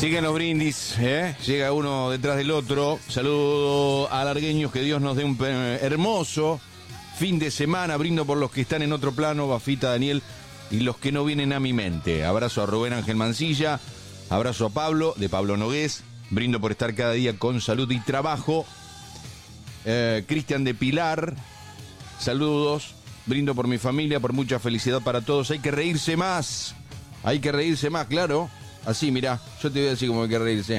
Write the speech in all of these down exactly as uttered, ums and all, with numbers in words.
Siguen los brindis, ¿eh? Llega uno detrás del otro. Saludo a largueños, que Dios nos dé un hermoso fin de semana. Brindo por los que están en otro plano, Bafita, Daniel, y los que no vienen a mi mente. Abrazo a Rubén Ángel Mancilla, abrazo a Pablo, de Pablo Nogués. Brindo por estar cada día con salud y trabajo. Eh, Cristian de Pilar, saludos. Brindo por mi familia, por mucha felicidad para todos. Hay que reírse más. Hay que reírse más, claro. Así, mirá, yo te voy a decir cómo hay que reírse.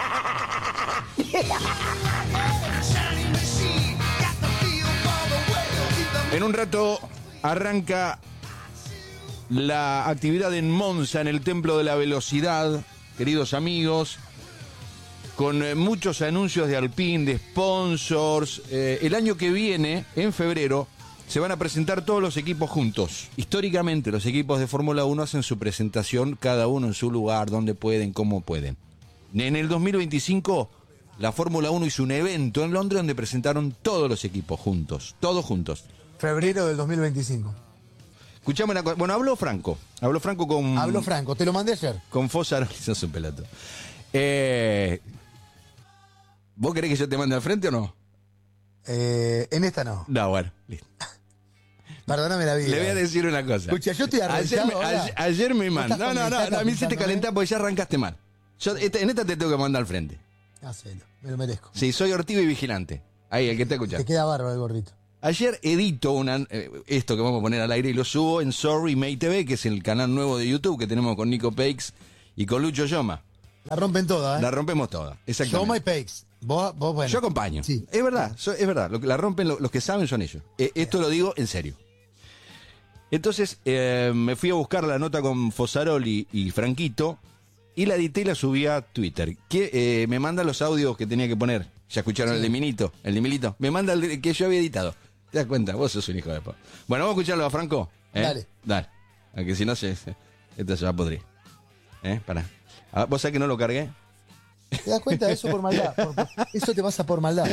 En un rato arranca la actividad en Monza, en el Templo de la Velocidad, queridos amigos, con eh, muchos anuncios de Alpine, de sponsors. Eh, el año que viene, en febrero, se van a presentar todos los equipos juntos. Históricamente, los equipos de Fórmula uno hacen su presentación, cada uno en su lugar, donde pueden, como pueden. En el dos mil veinticinco, la Fórmula uno hizo un evento en Londres donde presentaron todos los equipos juntos, todos juntos. Febrero del dos mil veinticinco. Escuchame una cosa. Bueno, habló Franco. Habló Franco con... Habló Franco, te lo mandé ayer. Con Fossaroli, sos un pelato. Eh, ¿Vos querés que yo te mande al frente o no? Eh, en esta no. No, bueno, listo. Perdóname la vida. Le voy a decir una cosa. Escucha, yo estoy ayer me, ahora. ayer, ayer me mandó. No, no, no, a mí se te ¿eh? calentás porque ya arrancaste mal. Yo este, en esta te tengo que mandar al frente. Hacelo, me lo merezco. Sí, soy ortivo y vigilante. Ahí, el que te escucha. Te queda bárbaro el gorrito. Ayer edito una, eh, esto que vamos a poner al aire y lo subo en Sorry May T V, que es el canal nuevo de YouTube que tenemos con Nico Peix y con Lucho Yoma. La rompen toda, ¿eh? La rompemos toda, exactamente. Yoma y Peix. Vos, vos, bueno. Yo acompaño. Sí. Es verdad, so, es verdad. Lo que la rompen, lo, los que saben son ellos. Eh, esto lo digo en serio. Entonces, eh, me fui a buscar la nota con Fossaroli y Franquito y la edité y la subí a Twitter. Que eh, me manda los audios que tenía que poner. Ya escucharon sí. el de Minito, el de Milito. Me manda el de, que yo había editado. ¿Te das cuenta? Vos sos un hijo de po. Bueno, vamos a escucharlo a Franco. ¿eh? Dale. Dale. Aunque si no, se, se, esto se va a podrir. ¿Eh? Pará. Ah, ¿vos sabés que no lo cargué? ¿Te das cuenta? Eso por maldad. Por, por, eso te pasa por maldad.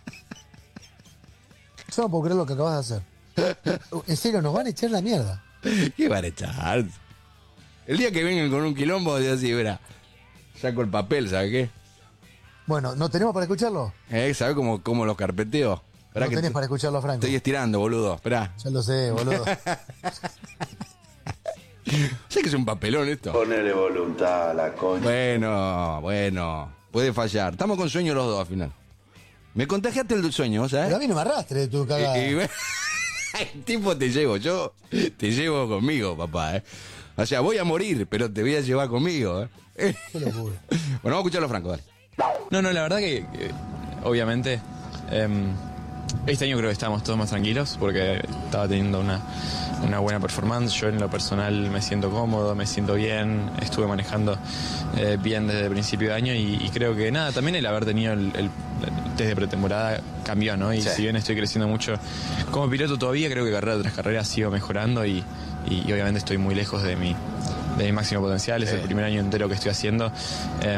Yo no puedo creer lo que acabas de hacer. En serio, nos van a echar la mierda. ¿Qué van a echar? El día que vengan con un quilombo, de así, verá. Saco el papel, ¿sabes qué? Bueno, ¿no tenemos para escucharlo? ¿Eh? ¿Sabes cómo, cómo los carpeteo? No tenés para escucharlo, Franco. Estoy estirando, boludo. Esperá. Ya lo sé, boludo. ¿Sabes que es un papelón esto? Ponele voluntad a la concha. Bueno, bueno. Puede fallar. Estamos con sueño los dos al final. Me contagiaste el sueño, ¿sabes? Pero a mí no me arrastre de tu cagada. Y, y, el tipo te llevo, yo te llevo conmigo, papá, ¿eh? O sea, voy a morir, pero te voy a llevar conmigo, ¿eh? Qué locura. Bueno, vamos a escucharlo, Franco, dale. No, no, la verdad que, que obviamente, eh, este año creo que estábamos todos más tranquilos porque estaba teniendo una, una buena performance. Yo en lo personal me siento cómodo, me siento bien, estuve manejando eh, bien desde el principio de año y, y creo que nada, también el haber tenido el, el test de pretemporada cambió, ¿no? Y sí. Si bien estoy creciendo mucho como piloto todavía, creo que carrera tras carrera sigo mejorando y, y, y obviamente estoy muy lejos de mi, de mi máximo potencial. Es el primer año entero que estoy haciendo. Eh,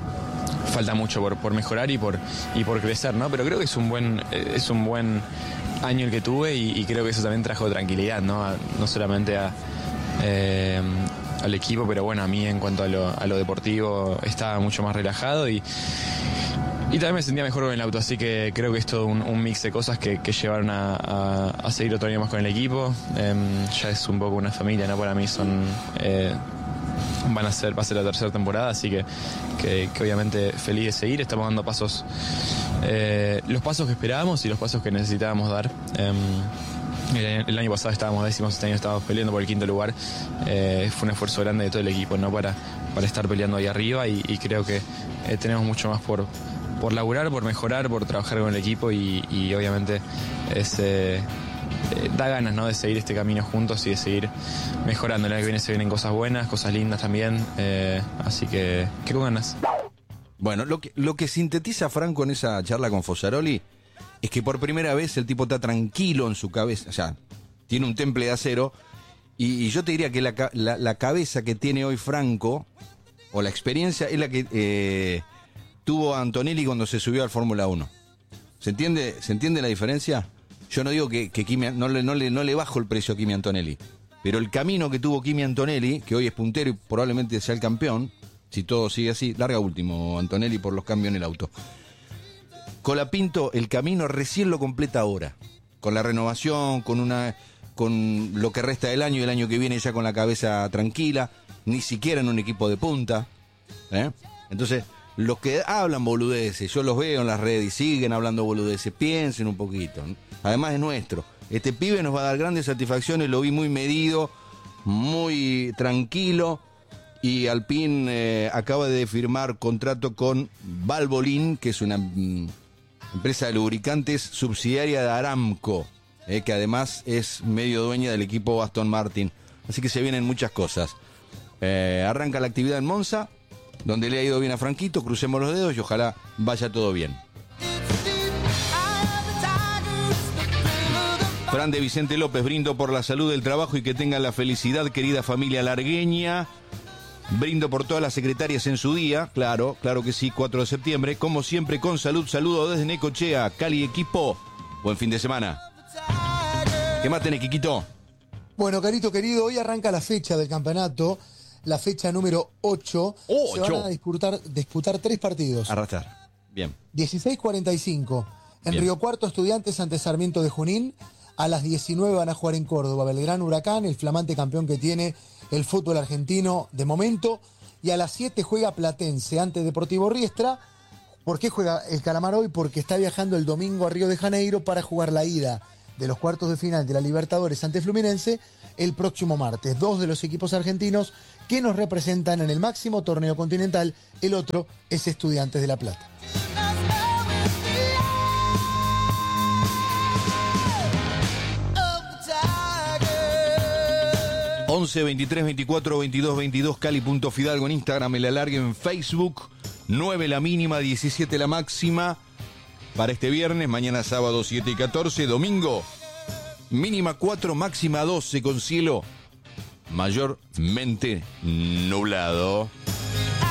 falta mucho por, por mejorar y por, y por crecer, ¿no? Pero creo que es un buen, es un buen año el que tuve y, y creo que eso también trajo tranquilidad, ¿no? A, no solamente a, eh, al equipo, pero bueno, a mí en cuanto a lo, a lo deportivo estaba mucho más relajado y Y también me sentía mejor con el auto, así que creo que es todo un, un mix de cosas que, que llevaron a, a, a seguir otro año más con el equipo. Eh, ya es un poco una familia, ¿no? Para mí son... Eh, van a ser, va a ser la tercera temporada, así que, que, que obviamente feliz de seguir. Estamos dando pasos, eh, los pasos que esperábamos y los pasos que necesitábamos dar. Eh, el, el año pasado estábamos décimos, este año estábamos peleando por el quinto lugar. Eh, fue un esfuerzo grande de todo el equipo, ¿no? Para, para estar peleando ahí arriba y, y creo que eh, tenemos mucho más por... por laburar, por mejorar, por trabajar con el equipo y, y obviamente es, eh, eh, da ganas, ¿no? De seguir este camino juntos y de seguir mejorando. El año que viene se vienen cosas buenas, cosas lindas también, eh, así que, que con ganas. Bueno, lo que, lo que sintetiza Franco en esa charla con Fossaroli es que por primera vez el tipo está tranquilo en su cabeza, o sea, tiene un temple de acero y, y yo te diría que la, la, la cabeza que tiene hoy Franco, o la experiencia, es la que... Eh, tuvo a Antonelli cuando se subió al Fórmula uno. ¿Se entiende, ¿Se entiende la diferencia? Yo no digo que, que Kimi, no, le, no, le, no le bajo el precio a Kimi Antonelli, pero el camino que tuvo Kimi Antonelli, que hoy es puntero y probablemente sea el campeón, si todo sigue así. Larga último, Antonelli, por los cambios en el auto. Colapinto, el camino recién lo completa ahora, con la renovación, con una, con lo que resta del año y el año que viene ya con la cabeza tranquila, ni siquiera en un equipo de punta, ¿eh? Entonces, los que hablan boludeces, yo los veo en las redes y siguen hablando boludeces, piensen un poquito, ¿no? Además es nuestro, este pibe nos va a dar grandes satisfacciones, lo vi muy medido, muy tranquilo, y Alpine eh, acaba de firmar contrato con Valvoline, que es una mm, empresa de lubricantes subsidiaria de Aramco, eh, que además es medio dueña del equipo Aston Martin. Así que se vienen muchas cosas. Eh, arranca la actividad en Monza, donde le ha ido bien a Franquito, crucemos los dedos y ojalá vaya todo bien. Fran de Vicente López, brindo por la salud del trabajo y que tengan la felicidad, querida familia largueña. Brindo por todas las secretarias en su día, claro, claro que sí, cuatro de septiembre. Como siempre, con salud, saludo desde Necochea, Cali equipo. Buen fin de semana. ¿Qué más tenés, Quiquito? Bueno, Carito querido, hoy arranca la fecha del campeonato, la fecha número ocho. Oh, Se van ocho. a disputar, disputar tres partidos. Arrastrar. Bien. dieciséis cuarenta y cinco. En Bien. Río Cuarto, Estudiantes ante Sarmiento de Junín. A las diecinueve van a jugar en Córdoba Belgrano Huracán, el flamante campeón que tiene el fútbol argentino de momento. Y a las siete juega Platense ante Deportivo Riestra. ¿Por qué juega el Calamar hoy? Porque está viajando el domingo a Río de Janeiro para jugar la ida de los cuartos de final de la Libertadores ante Fluminense el próximo martes. Dos de los equipos argentinos que nos representan en el máximo torneo continental. El otro es Estudiantes de La Plata. once, veintitrés, veinticuatro, veintidós, veintidós, Cali.Fidalgo en Instagram, el alargue en Facebook. nueve la mínima, diecisiete la máxima para este viernes. Mañana sábado siete y catorce. Domingo mínima cuatro, máxima doce con cielo mayormente nublado.